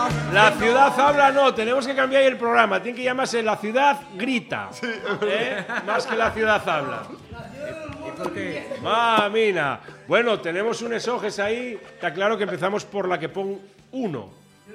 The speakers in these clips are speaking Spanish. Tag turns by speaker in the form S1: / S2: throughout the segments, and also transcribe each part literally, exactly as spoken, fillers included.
S1: La ciudad habla no, tenemos que cambiar el programa. Tiene que llamarse La ciudad grita. ¿Eh? Más que La ciudad habla. Mamina. Bueno, tenemos un esoges ahí. Está claro que empezamos por la que pon uno.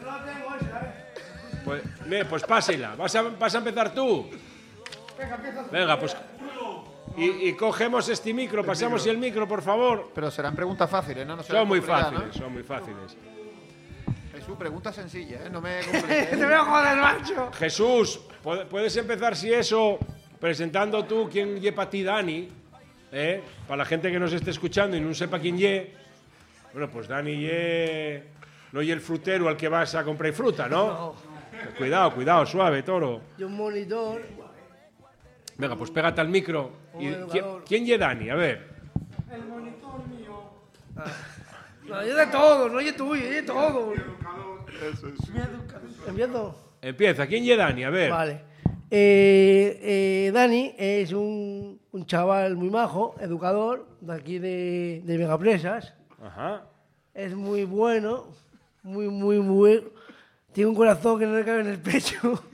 S1: Pues, me, pues pásela. ¿Vas a, ¿Vas a empezar tú? Venga, pues... Y, y cogemos este micro, pasamos el micro, por favor.
S2: Pero serán preguntas fáciles, ¿no? no
S1: son muy fáciles,
S2: ¿no?
S1: son muy fáciles.
S2: Jesús, pregunta sencilla, ¿eh? No me compliques.
S3: Te veo joder, macho.
S1: Jesús, puedes empezar, si eso, presentando tú quién lle para ti Dani, ¿eh? Para la gente que nos esté escuchando y no sepa quién lle. Bueno, pues Dani lle... No lle el frutero al que vas a comprar fruta, ¿no?
S3: No.
S1: Cuidado, cuidado, suave, toro.
S3: Y un monitor.
S1: Venga, pues pégate al micro. Y, ¿quién, ¿Quién lle Dani? A ver.
S3: El monitor mío. Ah. No, yo de todo, no es tuyo, yo de todo.
S2: Eso es.
S3: ¿Empiezo?
S1: Empieza, ¿quién lle Dani? A ver.
S3: Vale. Eh, eh, Dani es un, un chaval muy majo, educador, de aquí de, de Megapresas.
S1: Ajá.
S3: Es muy bueno, muy, muy bueno. Tiene un corazón que no le cabe en el pecho.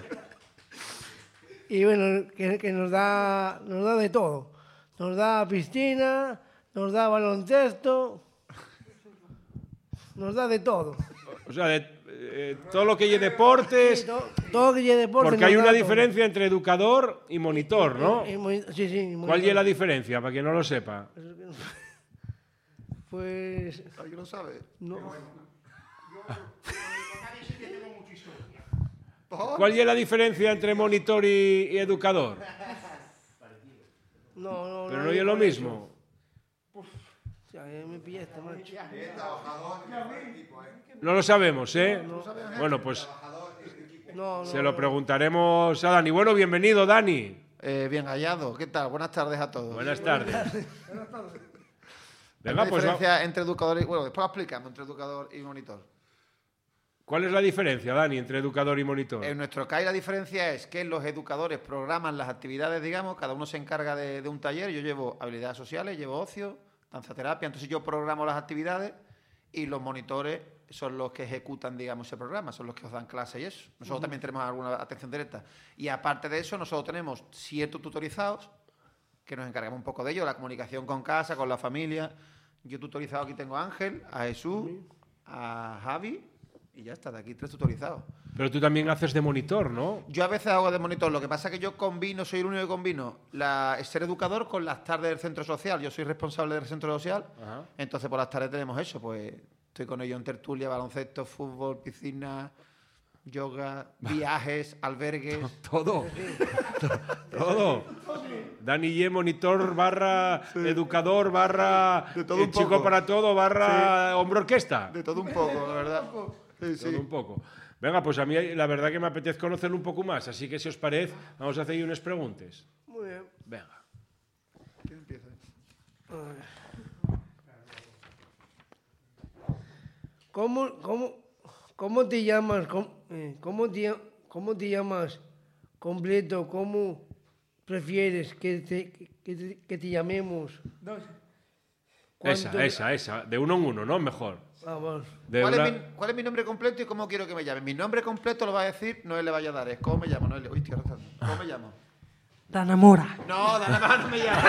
S3: Y bueno, que, que nos da nos da de todo. Nos da piscina, nos da baloncesto, nos da de todo.
S1: O sea, de, eh, todo lo que lleve deportes...
S3: Sí, todo, todo que lleve deportes.
S1: Porque hay
S3: nos
S1: una
S3: da
S1: diferencia
S3: todo.
S1: entre educador y monitor, ¿no?
S3: Y, y moni- sí, sí.
S1: ¿Cuál
S3: monitor.
S1: es la diferencia, para quien no lo sepa?
S3: Pues...
S2: ¿Alguien lo sabe?
S3: No.
S1: ¿Cuál es la diferencia entre monitor y, y educador?
S3: No, no,
S1: Pero no es lo mismo.
S3: Ya, ya me pillaste, macho.
S1: No lo sabemos, ¿eh? Bueno, pues
S3: No, no,
S1: se lo preguntaremos a Dani. Bueno, bienvenido, Dani.
S2: Eh, bien hallado. ¿Qué tal? Buenas tardes a todos.
S1: Buenas tardes.
S2: ¿Hay
S1: Venga,
S2: una
S1: pues va-
S2: diferencia entre educador y... Bueno, después lo explicamos entre educador y monitor.
S1: ¿cuál es la diferencia, Dani, entre educador y monitor?
S2: En nuestro C A I la diferencia es que los educadores programan las actividades, digamos, cada uno se encarga de, de un taller. Yo llevo habilidades sociales, llevo ocio, danzaterapia, entonces yo programo las actividades y los monitores son los que ejecutan, digamos, ese programa, son los que os dan clase y eso. Nosotros uh-huh. también tenemos alguna atención directa. Y aparte de eso, nosotros tenemos ciertos tutorizados que nos encargamos un poco de ello, la comunicación con casa, con la familia. Yo tutorizado aquí tengo a Ángel, a Jesús, a Javi y ya está, de aquí tres tutorizados.
S1: Pero tú también haces de monitor, ¿no?
S2: Yo a veces hago de monitor, lo que pasa es que yo combino, soy el único que combino la, ser educador con las tardes del centro social. Yo soy responsable del centro social,
S1: Ajá.
S2: Entonces por las tardes tenemos eso, pues estoy con ellos en tertulia, baloncesto, fútbol, piscina, yoga, viajes, albergues.
S1: Todo. Todo. Dani Y, monitor barra educador barra
S2: De todo
S1: eh,
S2: un
S1: chico
S2: poco.
S1: para todo barra hombro orquesta.
S2: De todo un poco, la verdad. Sí, sí.
S1: Todo un poco. Venga, pues a mí la verdad que me apetece conocerlo un poco más, así que si os parece, vamos a hacer ahí unas preguntas.
S3: Muy bien.
S1: Venga.
S2: ¿Quién empieza?
S3: ¿Cómo, cómo, cómo te llamas? ¿Cómo, eh, cómo te, cómo te llamas completo? ¿Cómo prefieres que te, que te, que te llamemos?
S1: Esa,
S3: ¿Cuánto-
S1: esa, esa. De uno en uno, ¿no? Mejor.
S3: Vamos.
S1: De
S2: ¿Cuál,
S1: una-
S2: es mi, ¿Cuál es mi nombre completo y cómo quiero que me llamen? Mi nombre completo lo va a decir, no él le vaya a dar, es cómo me llamo, no él le... Uy, estoy arrastrando. ¿Cómo me llamo?
S3: Dana Mora.
S2: No, Dana Mora no me llamo.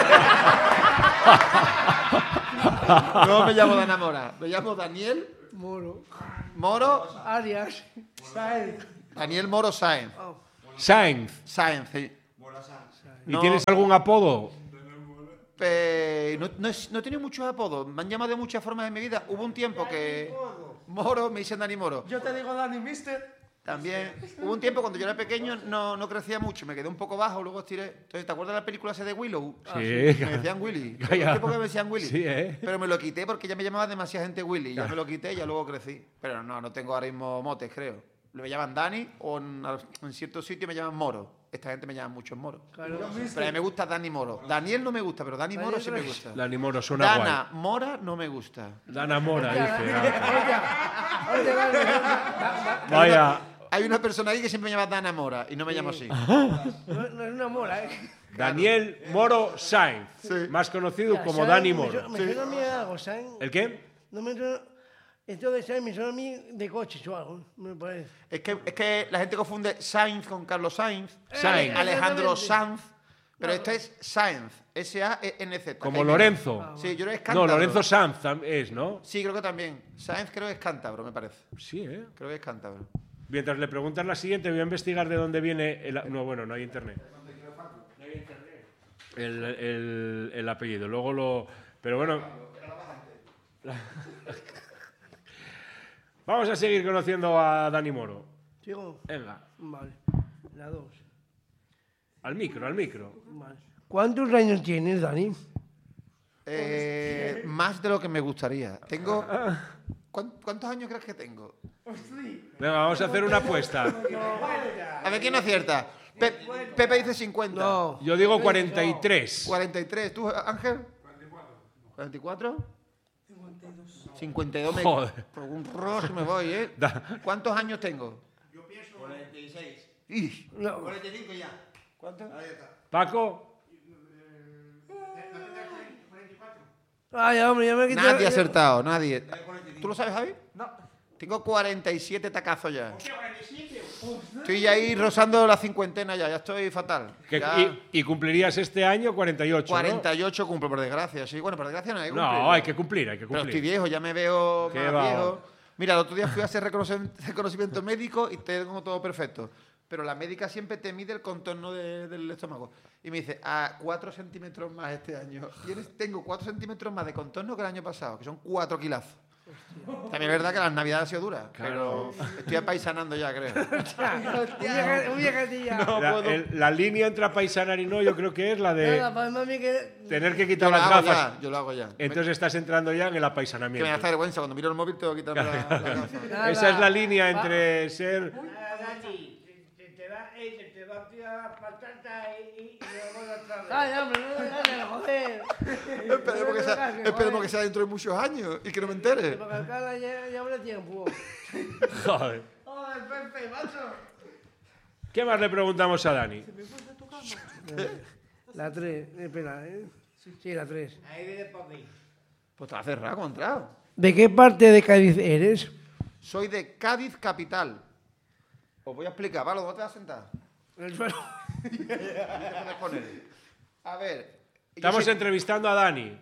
S2: No me llamo Dana Mora, me llamo Daniel
S3: Moro.
S2: Moro,
S3: Arias. Saez.
S2: Daniel Moro Sáenz.
S3: Oh.
S1: Sainz.
S2: Sáenz, sí.
S1: ¿Y
S2: No.
S1: tienes algún apodo?
S2: Pe- no, no, es- no he tenido muchos apodos, me han llamado de muchas formas en mi vida. Hubo un tiempo que... Moro, me dicen Dani Moro.
S3: Yo te digo Dani Mister.
S2: También, hubo un tiempo cuando yo era pequeño no, no crecía mucho, me quedé un poco bajo, luego estiré. Entonces, ¿te acuerdas de la película esa de Willow?
S1: Sí.
S2: Me decían Willy.
S1: Ya,
S2: Hubo un
S1: ya.
S2: tiempo que me decían Willy.
S1: Sí, ¿eh?
S2: Pero me lo quité porque ya me llamaba demasiada gente Willy. Ya me lo quité y ya luego crecí. Pero no, no tengo ahora mismo motes, creo. Me llaman Dani o en, en ciertos sitios me llaman Moro. Esta gente me llama mucho Moro.
S3: Claro.
S2: Pero a mí me gusta Dani Moro. Daniel no me gusta, pero Dani Moro sí me gusta.
S1: Dani Moro suena
S2: Dana Mora no me gusta.
S1: guay. Dana Mora, dice. ah.
S3: Oye, vale, da- da-
S1: Vaya.
S2: Hay una persona ahí que siempre me llama Dana Mora y no me llamo así.
S3: no, no es una mola, ¿eh?
S1: Daniel Moro Sainz,
S2: Sí.
S1: más conocido
S3: Ya,
S1: como
S3: Sainz
S1: Dani
S3: me
S1: Moro.
S3: suena- Me suena a mí algo, Sainz.
S1: ¿El qué?
S3: No me suena... Esto de Sainz me suena a mí de coches o algo, me parece.
S2: Es que, es que la gente confunde Sainz con Carlos Sainz,
S1: Sainz.
S2: Alejandro
S3: Exactamente.
S2: Sanz, pero
S3: No.
S2: este es Sainz, S A E N Z.
S1: Como
S2: que hay
S1: Lorenzo.
S2: menos. Sí, yo creo que es
S1: No,
S2: cántabro.
S1: Lorenzo Sanz tam- es, ¿no?
S2: Sí, creo que también. Sainz creo que es cántabro, me parece.
S1: Sí, ¿eh?
S2: Creo que es cántabro.
S1: Mientras le preguntas la siguiente, voy a investigar de dónde viene el... No, bueno, no hay internet. El, el- el apellido. Luego lo... Pero bueno... Vamos a seguir conociendo a Dani Moro.
S3: ¿Sigo?
S1: Venga,
S3: Vale. La dos.
S1: al micro, al micro.
S3: Vale. ¿Cuántos años tienes, Dani?
S2: Eh, más de lo que me gustaría. Tengo... ¿cuán- ¿Cuántos años crees que tengo?
S1: Venga, vamos a hacer una apuesta.
S2: A ver quién acierta. Pe- Pepe dice cincuenta.
S3: No.
S1: Yo digo cuarenta y tres.
S2: cuarenta y tres. ¿Tú, Ángel? cuarenta y cuatro. cincuenta y dos. Me,
S1: Joder.
S2: por un ros me voy, ¿eh?
S1: Da-
S2: ¿Cuántos años tengo?
S4: cuarenta y seis.
S2: Ih,
S3: No.
S4: cuarenta y cinco ya.
S2: ¿Cuánto?
S1: Paco,
S3: Ay, hombre, ya me quité.
S2: Nadie ha acertado, nadie. ¿Tú lo sabes, Javi? No. Tengo cuarenta y siete tacazos ya. Estoy ahí rozando la cincuentena ya, ya estoy fatal.
S1: que-
S2: Ya
S1: y, y cumplirías este año cuarenta y ocho, ¿no?
S2: cuarenta y ocho cumplo, por desgracia. Sí, bueno, por desgracia no hay que
S1: No,
S2: cumplirlo.
S1: hay que cumplir, hay que
S2: Pero estoy
S1: cumplir.
S2: viejo, ya me veo
S1: Qué
S2: más
S1: va.
S2: viejo. Mira, el otro día fui a hacer reconoce- reconocimiento médico y tengo todo perfecto. Pero la médica siempre te mide el contorno de- del estómago. Y me dice, a cuatro centímetros más este año. Tienes- tengo cuatro centímetros más de contorno que el año pasado, que son cuatro kilazos. También es verdad que las navidades han sido duras,
S1: Claro.
S2: pero estoy apaisanando ya, creo.
S3: Un vieja- un viejatilla.
S2: No
S1: La,
S2: puedo.
S1: el- la línea entre apaisanar y no, yo creo que es la de
S3: Nada, para mami que...
S1: tener que
S2: Yo
S1: quitar
S2: lo
S1: las
S2: hago
S1: gafas.
S2: ya, yo lo hago ya.
S1: Entonces estás entrando ya en el
S2: Que me
S1: apaisanamiento.
S2: da vergüenza, cuando miro el móvil tengo que quitarme la, la gafa.
S3: Nada.
S1: Esa es la línea entre ser...
S3: Ay, hombre, no me ganes, joder.
S2: Esperemos que, sea, esperemos que sea dentro de muchos años y que no me entere.
S3: Porque acá ya, ya habrá tiempo.
S1: Joder.
S3: Joder, Pepe, macho.
S1: ¿Qué más le preguntamos a Dani?
S3: La tres, espera, ¿eh? Sí, la tres.
S2: Pues te va a cerrar, ¿cómo has entrado?
S3: ¿De qué parte de Cádiz eres?
S2: Soy de Cádiz capital. Os voy a explicar, ¿vale? ¿Dónde te vas a sentar?
S3: El suelo.
S2: ¿Dónde te puedes poner? A ver. Yo
S1: Estamos
S2: soy,
S1: entrevistando a Dani.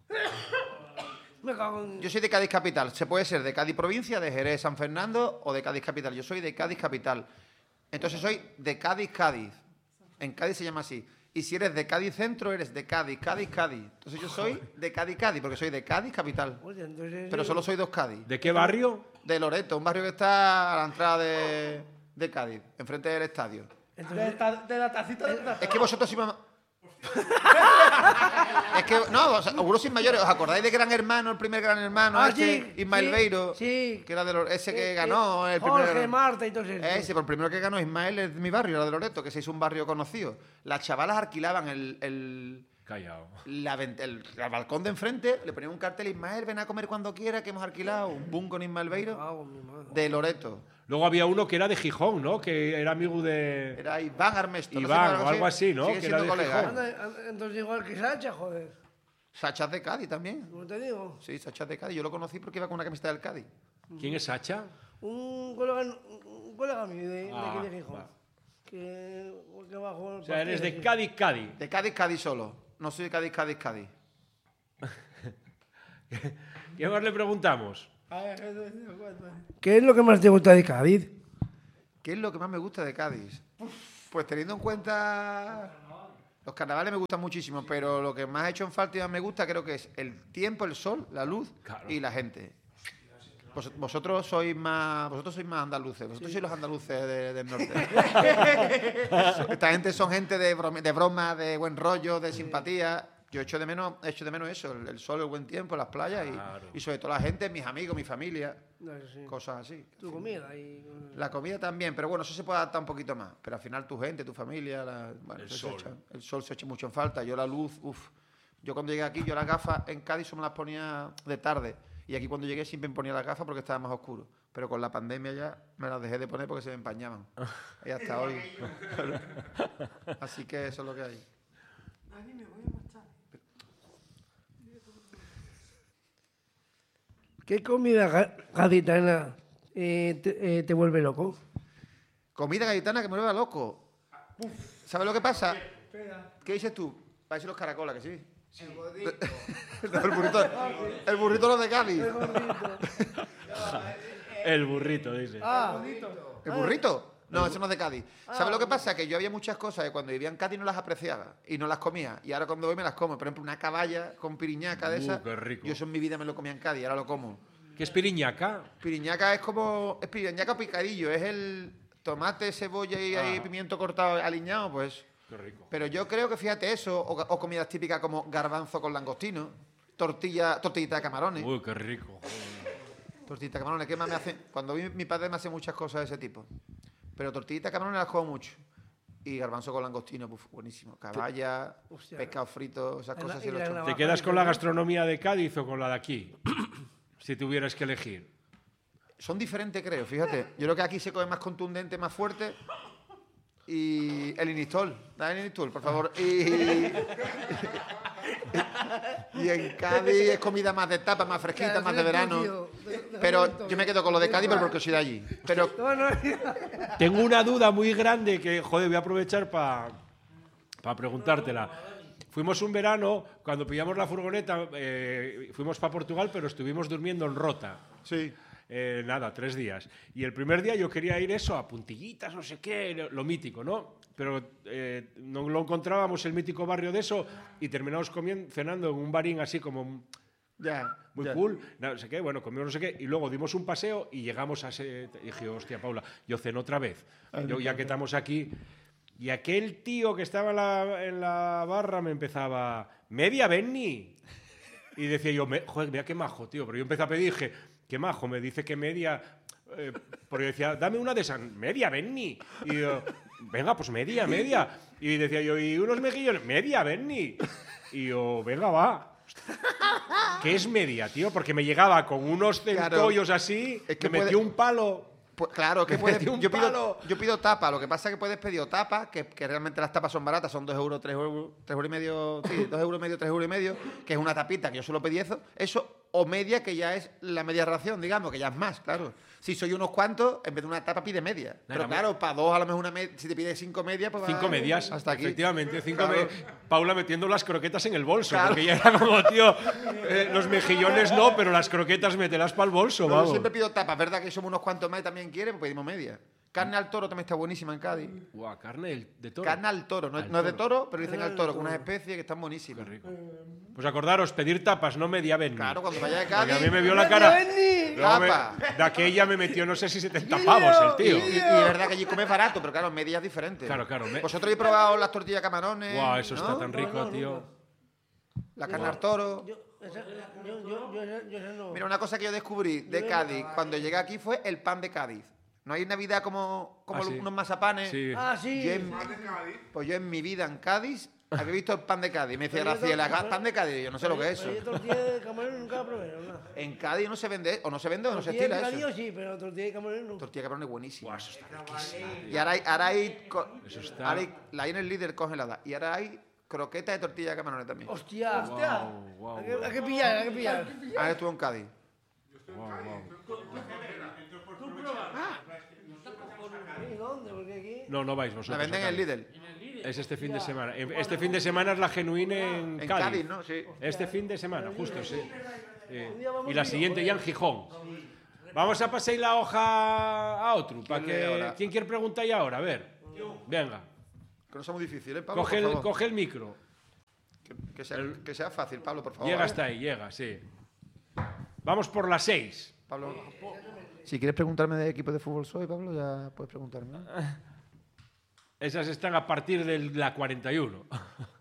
S3: Me cago en...
S2: yo soy de Cádiz capital. Se puede ser de Cádiz provincia, de Jerez, San Fernando o de Cádiz capital. Yo soy de Cádiz capital. Entonces soy de Cádiz, Cádiz. En Cádiz se llama así. Y si eres de Cádiz centro, eres de Cádiz, Cádiz, Cádiz. Entonces yo soy de Cádiz, Cádiz, porque soy de Cádiz capital.
S3: Oye, entonces...
S2: Pero solo soy dos Cádiz.
S1: ¿De qué barrio?
S2: De Loreto, un barrio que está a la entrada de, de Cádiz, enfrente del estadio.
S3: Entonces,
S4: De la tacita de la
S2: Es que vosotros sois más... Es que, no, o sea, algunos sois mayores. ¿Os acordáis de Gran Hermano, el primer Gran Hermano?
S3: Ah,
S2: ese,
S3: sí,
S2: Ismael
S3: sí,
S2: Beiro.
S3: sí.
S2: Que era de Lore- ese que
S3: eh,
S2: ganó
S3: eh,
S2: el primer
S3: Jorge,
S2: Gran-
S3: Marta y todo eso.
S2: Ese, por el primero que ganó Ismael es de mi barrio, era de Loreto, que se hizo un barrio conocido. Las chavalas alquilaban el, el,
S1: Callao.
S2: la ven- el- el balcón de enfrente, le ponían un cartel, Ismael, ven a comer cuando quiera, que hemos alquilado un boom con Ismael Beiro
S3: Cago en mi madre.
S2: de Loreto.
S1: Luego había uno que era de Gijón, ¿no? Que era amigo de...
S2: Era Iván Armesto. no sé
S1: Iván,
S2: si
S1: o algo así, ¿no?
S2: Sigue
S1: Que
S2: siendo
S1: era de
S2: colega.
S1: Gijón.
S2: ¿eh?
S3: Anda, anda, entonces igual que Sacha, joder.
S2: Sacha es de Cádiz también.
S3: ¿Cómo te digo?
S2: Sí, Sacha es de Cádiz. Yo lo conocí porque iba con una camiseta del Cádiz.
S1: ¿Quién es Sacha?
S3: Un colega, un colega mío de, de
S1: Ah,
S3: aquí de Gijón.
S1: va.
S3: Que, que bajó el
S1: O sea, eres
S3: pastel,
S1: de
S3: sí.
S1: Cádiz, Cádiz.
S2: De Cádiz, Cádiz solo. No soy de Cádiz, Cádiz, Cádiz.
S1: ¿Qué más le preguntamos?
S3: ¿Qué es lo que más te gusta de Cádiz?
S2: ¿Qué es lo que más me gusta de Cádiz? Pues teniendo en cuenta... Los carnavales me gustan muchísimo, pero lo que más he hecho en falta y más me gusta creo que es el tiempo, el sol, la luz
S1: Claro.
S2: y la gente. Vos- vosotros sois más vosotros sois más andaluces, vosotros sois los andaluces de- del norte. Esta gente son gente de broma, de, broma, de buen rollo, de simpatía. Yo echo de menos, echo de menos eso, el, el sol, el buen tiempo, las playas y-
S1: Claro.
S2: y, sobre todo la gente, mis amigos, mi familia,
S3: No, eso sí.
S2: cosas así.
S3: Tu comida y...
S2: La comida también, pero bueno, eso se puede adaptar un poquito más. Pero al final tu gente, tu familia, la- bueno,
S1: El
S2: eso se
S1: sol.
S2: echa- el sol se echa mucho en falta. Yo la luz, uff. Yo cuando llegué aquí, yo las gafas en Cádiz solo me las ponía de tarde. Y aquí cuando llegué siempre me ponía las gafas porque estaba más oscuro. Pero con la pandemia ya me las dejé de poner porque se me empañaban. Y hasta hoy. Así que eso es lo que hay.
S3: ¿Qué comida ga- gaditana eh, te, eh, te vuelve loco?
S2: Comida gaditana que me vuelve loco. ¿Sabes lo que pasa? ¿Qué dices tú? Parece los caracolas, que sí. el burrito. El burrito los de Cádiz.
S1: El burrito, dice.
S3: Ah,
S2: ¿El burrito? No, eso no es de Cádiz. ¿Sabes lo que pasa? Que yo había muchas cosas que cuando vivía en Cádiz no las apreciaba y no las comía. Y ahora cuando voy me las como. Por ejemplo, una caballa con piriñaca de
S1: Uh,
S2: esa.
S1: qué rico.
S2: Yo eso en mi vida me lo comía en Cádiz, ahora lo como.
S1: ¿Qué es piriñaca?
S2: Piriñaca es como... Es piriñaca picadillo. Es el tomate, cebolla y, y pimiento cortado aliñado, pues...
S1: Qué rico.
S2: Pero yo creo que, fíjate eso, o, o comidas típicas como garbanzo con langostino, tortilla, tortillita de camarones.
S1: Uy, qué rico.
S2: Tortillita de camarones, ¿qué más me hace? Cuando vi, mi padre me hace muchas cosas de ese tipo. Pero tortillita de camarones las como mucho. Y garbanzo con langostino, pues buenísimo. Caballa,
S3: Hostia.
S2: pescado frito, esas
S3: Y
S2: cosas
S3: la-
S2: sí
S3: y
S2: lo
S3: la
S2: he hecho.
S3: navaja.
S1: ¿Te quedas con la gastronomía de Cádiz o con la de aquí? Si tuvieras que elegir.
S2: Son diferentes, creo, fíjate. Yo creo que aquí se come más contundente, más fuerte. Y el Inistol, dame el Inistol, por favor. Y, y en Cádiz es comida más de tapa, más fresquita, más de verano. Pero yo me quedo con lo de Cádiz, pero porque soy de allí. Pero
S3: No, no,
S1: Tengo una duda muy grande que, joder, voy a aprovechar para preguntártela. Fuimos un verano, cuando pillamos la furgoneta, eh, fuimos para Portugal, pero estuvimos durmiendo en Rota.
S2: sí.
S1: Eh, nada, tres días. Y el primer día yo quería ir eso, a puntillitas, no sé qué, lo, lo mítico, ¿no? Pero eh, no lo encontrábamos el mítico barrio de eso y terminamos comiendo, cenando en un barín así como
S2: Ya.
S1: muy
S2: ya.
S1: cool, no sé qué, bueno, comimos no sé qué, y luego dimos un paseo y llegamos a ese... Y dije, hostia, Paula, yo ceno otra vez. Yo, ya que estamos aquí... Y aquel tío que estaba en la, en la barra me empezaba, media Benny. Y decía yo, me- joder, mira qué majo, tío. Pero yo empecé a pedir y dije, qué majo, me dice que media... eh, porque yo decía, dame una de esas, media Benny. Y yo, venga, pues media, media. Y decía yo, y unos mejillones, media Benny. Y yo, venga, va. ¿Qué es media, tío? Porque me llegaba con unos
S2: Claro.
S1: centollos así,
S2: Es que
S1: me metió
S2: puede-
S1: un palo...
S2: Pues claro, que
S1: Me
S2: puedes,
S1: metí un
S2: yo,
S1: palo.
S2: pido, yo pido tapa, lo que pasa es que puedes pedir o tapa, que, que realmente las tapas son baratas, son dos euros, tres euros, tres euros y medio, sí, dos euros y medio, tres euros y medio, que es una tapita, que yo solo pedí eso, eso, o media, que ya es la media ración, digamos, que ya es más, claro. Si soy unos cuantos, en vez de una tapa pide media. Pero
S1: Nada,
S2: claro, para dos a lo mejor una media, si te pides cinco medias, pues
S1: Cinco
S2: va-
S1: medias,
S2: hasta aquí.
S1: efectivamente. Cinco
S2: Claro.
S1: me- Paula metiendo las croquetas en el bolso,
S2: Claro.
S1: porque ya era como, tío, eh, los mejillones no, pero las croquetas mételas para el bolso,
S2: No, yo
S1: vamos.
S2: siempre pido tapas, ¿verdad? Que somos unos cuantos más y también quieren, pues pedimos media. Carne al toro también está buenísima en Cádiz.
S1: Guau, carne del- de toro.
S2: Carne al toro, no, es-
S1: Al
S2: no es de
S1: toro.
S2: toro, pero dicen al toro, con unas especies que están buenísimas.
S1: Pues acordaros, pedir tapas, no media Benny.
S2: Claro, cuando vaya de
S1: Porque
S2: Cádiz.
S1: a mí me vio la
S3: Media
S1: cara.
S3: Benny.
S1: Luego me-
S2: Tapa.
S1: de aquella me metió, no sé si setenta pavos el
S2: Y,
S1: tío.
S2: y- y es verdad que allí comes barato, pero claro, medias diferentes.
S1: Claro, claro, me-
S2: Vosotros habéis probado las tortillas de camarones.
S1: Guau, eso
S2: ¿no?
S1: está tan rico, tío.
S2: La carne al toro.
S3: Yo, esa- yo, yo, yo, esa- yo esa no.
S2: Mira, una cosa que yo descubrí de Cádiz cuando llegué aquí fue el pan de Cádiz. ¿No hay en Navidad como, como
S1: Ah, sí.
S2: unos mazapanes?
S1: Sí.
S3: Ah, sí.
S2: Yo en- pues yo en mi vida en Cádiz había visto el pan de Cádiz. Me decía
S3: Pero yo
S2: Graciela,
S3: to-
S2: pan de Cádiz. Yo no sé lo que es eso.
S3: Pero yo tortilla de camarón nunca la probé, ¿no?
S2: En Cádiz no se vende, o no se vende o no se
S3: Tortilla de
S2: estila
S3: picadillo
S2: eso.
S3: sí, pero tortilla de camarón no.
S2: Tortilla de camarón es buenísima.
S1: Guau, eso está riquísimo.
S2: Y ahora hay, ahora hay, co-
S1: Eso está-
S2: ahora hay- la hay en el líder congelada. Y ahora hay croquetas de tortilla de camarones también.
S3: Hostia, hostia.
S1: Guau, guau,
S3: Hay que, hay que pillar, hay que pillar.
S2: Ahora estuvo en Cádiz.
S1: guau, guau.
S3: ¿Y dónde? Porque aquí...
S1: No, no vais vosotros.
S2: La venden
S1: a
S2: en el
S1: Cádiz.
S2: líder.
S1: Es este fin de semana. Este fin de semana es la genuina en,
S2: En
S1: Cádiz.
S2: Cádiz, ¿no? Sí.
S1: Este fin de semana, justo, sí. Sí.
S3: día vamos
S1: Y la
S3: bien,
S1: siguiente ya en Gijón. Vamos a pasar la hoja a otro. Para
S2: ¿Quién lee
S1: que...
S2: ahora?
S1: ¿Quién quiere preguntar ya ahora? A ver. Venga.
S2: Que no sea muy difícil, ¿eh, Pablo?
S1: Coge
S2: por
S1: el,
S2: favor.
S1: coge el micro.
S2: Que, que sea, que sea fácil, Pablo, por favor.
S1: Llega
S2: ¿eh?
S1: hasta ahí, llega, sí. Vamos por las seis.
S2: Pablo. Si quieres preguntarme de equipo de fútbol soy, Pablo, ya puedes preguntarme. ¿eh?
S1: Esas están a partir de la cuarenta y uno.